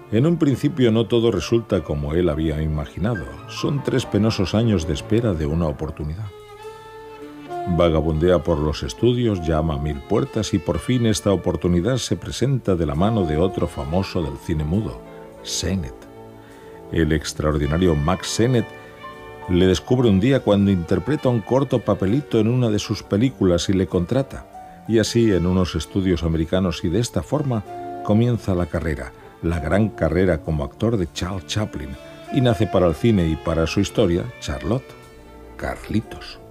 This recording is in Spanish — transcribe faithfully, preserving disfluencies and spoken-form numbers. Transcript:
En un principio no todo resulta como él había imaginado. Son tres penosos años de espera de una oportunidad. Vagabundea por los estudios, llama a mil puertas y por fin esta oportunidad se presenta de la mano de otro famoso del cine mudo, Sennett. El extraordinario Mack Sennett le descubre un día cuando interpreta un corto papelito en una de sus películas y le contrata. Y así en unos estudios americanos y de esta forma comienza la carrera, la gran carrera como actor de Charles Chaplin, y nace para el cine y para su historia Charlotte, Carlitos.